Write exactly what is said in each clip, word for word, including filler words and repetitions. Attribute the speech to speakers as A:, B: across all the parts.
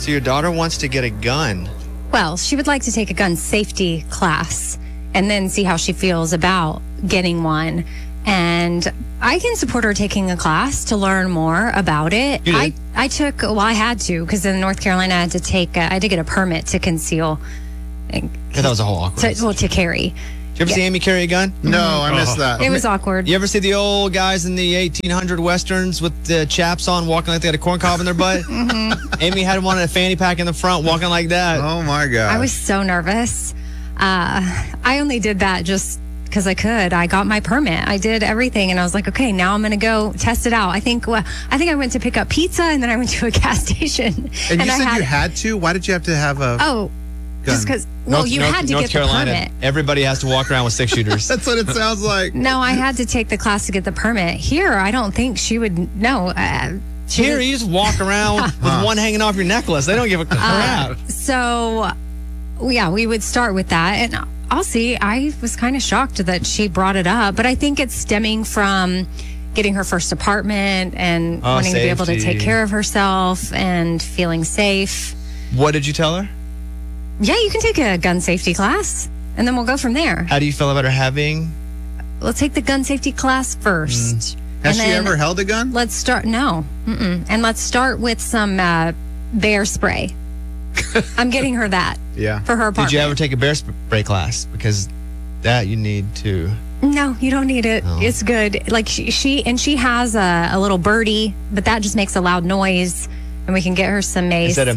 A: So your daughter wants to get a gun.
B: Well, she would like to take a gun safety class and then see how she feels about getting one. And I can support her taking a class to learn more about it.
A: You did?
B: I, I took, well, I had to, because in North Carolina, I had to take, a, I had to get a permit to conceal.
A: Yeah, that was a whole awkward.
B: To, well, to carry.
A: Did you ever
B: Yeah.
A: see Amy carry a gun?
C: No, I missed that.
B: It was awkward.
A: You ever see the old guys in the eighteen hundred westerns with the chaps on, walking like they had a corn cob in their butt? Mm-hmm. Amy had one in a fanny pack in the front, walking like that.
C: Oh, my God.
B: I was so nervous. Uh, I only did that just because I could. I got my permit. I did everything, and I was like, okay, now I'm going to go test it out. I think well, I think I went to pick up pizza, and then I went to a gas station.
C: And you
B: I
C: said
B: had,
C: you had to? Why did you have to have a...
B: Oh,
C: gun?
B: just because, well,
A: North,
B: you
A: North,
B: had to
A: North
B: get
A: Carolina,
B: the permit.
A: everybody has to walk around with six shooters.
C: That's what it sounds like.
B: No, I had to take the class to get the permit. Here, I don't think she would, no. Uh, she
A: Here,
B: was-
A: you just walk around with
C: Huh.
A: one hanging off your necklace. They don't give a crap.
B: So, yeah, we would start with that. And I'll see, I was kind of shocked that she brought it up, but I think it's stemming from getting her first apartment and
A: Oh,
B: wanting to be able to
A: safety.
B: take care of herself and feeling safe.
A: What did you tell her?
B: Yeah, you can take a gun safety class, and then we'll go from there.
A: How do you feel about her having?
B: Let's take the gun safety class first.
C: Has
B: And
C: she
B: then
C: ever held a gun?
B: Let's start, no. Mm-mm. And let's start with some uh, bear spray. I'm getting her that
C: Yeah.
B: for her apartment.
A: Did you ever take a bear spray class? Because that you need to.
B: No, you don't need it.
A: Oh.
B: It's good. Like she, she and she has a, a little birdie, but that just makes a loud noise, and we can get her some mace.
A: Instead of,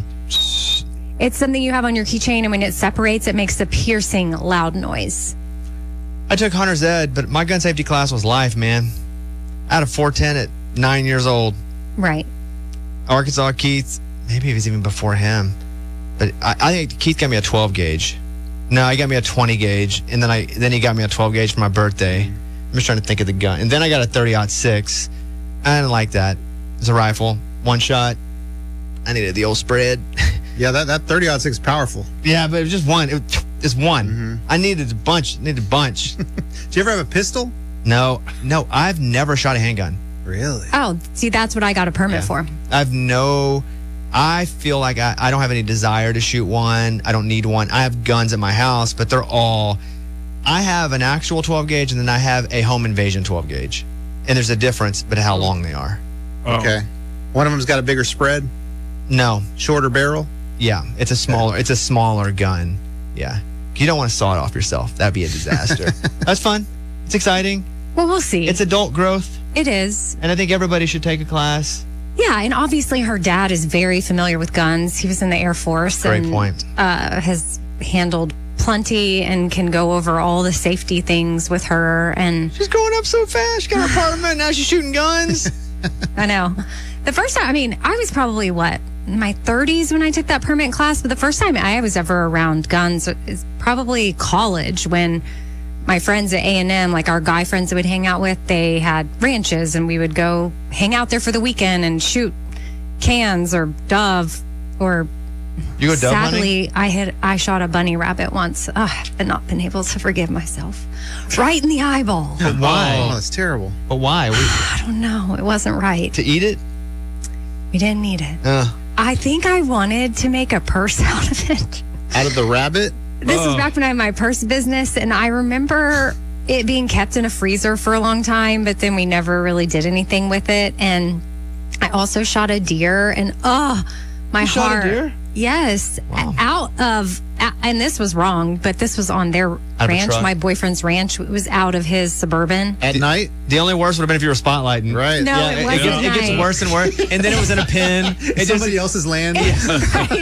B: It's something you have on your keychain, and when it separates, it makes a piercing, loud noise.
A: I took Hunter's Ed, but my gun safety class was life, man. I had a four ten at nine years old.
B: Right.
A: Arkansas Keith, maybe it was even before him. But I, I think Keith got me a twelve gauge. No, he got me a twenty gauge, and then I then he got me a twelve gauge for my birthday. I'm just trying to think of the gun. And then I got a thirty aught six. I didn't like that. It's a rifle, one shot. I needed the old spread.
C: Yeah, that, that thirty aught six is powerful.
A: Yeah, but it was just one. It was just one.
C: Mhm.
A: I needed a bunch. Needed a bunch.
C: Do you ever have a pistol?
A: No, no, I've never shot a handgun.
C: Really?
B: Oh, see, that's what I got a permit
A: Yeah.
B: for.
A: I've no. I feel like I, I don't have any desire to shoot one. I don't need one. I have guns at my house, but they're all. I have an actual twelve gauge, and then I have a home invasion twelve gauge, and there's a difference, but how long they are.
C: Okay. One of them's got a bigger spread,
A: No,
C: shorter barrel.
A: yeah, it's a smaller. It's a smaller gun. Yeah, you don't want to saw it off yourself. That'd be a disaster. That's fun. It's exciting.
B: Well, we'll see.
A: It's adult growth,
B: it is.
A: and I think everybody should take a class.
B: Yeah, and obviously her dad is very familiar with guns. He was in the Air Force.
A: Great
B: and,
A: point.
B: Uh, has handled plenty and can go over all the safety things with her. And
A: She's growing up so fast. She got her apartment. Now she's shooting guns.
B: I know. The first time, I mean, I was probably what, in my thirties when I took that permit class, but the first time I was ever around guns is probably college when my friends at A and M, like our guy friends that we'd hang out with, they had ranches and we would go hang out there for the weekend and shoot cans or dove or
A: You go dove hunting?
B: sadly I had I shot a bunny rabbit once. Ugh, I've not been able to forgive myself. Right in the eyeball.
A: But why?
C: Oh, that's terrible.
A: But why? We,
B: I don't know. It wasn't right.
A: to eat it?
B: We didn't need it.
A: Uh,
B: I think I wanted to make a purse out of it.
C: Out of the rabbit?
B: This is
A: Oh.
B: back when I had my purse business, and I remember it being kept in a freezer for a long time, but then we never really did anything with it. And I also shot a deer, and oh, my
A: You shot a
B: heart.
A: deer?
B: Yes,
A: Wow.
B: out of, and this was wrong, but this was on their
A: of a
B: ranch,
A: truck?
B: my boyfriend's ranch. It was out of his Suburban.
C: At night?
A: the only worst would have been if you were spotlighting.
C: Right.
B: No,
A: Yeah,
B: it
A: it,
B: wasn't
A: gets, it gets
B: nice.
A: worse and worse. And then it was in a pen. It just,
C: Somebody else's land?
B: Right.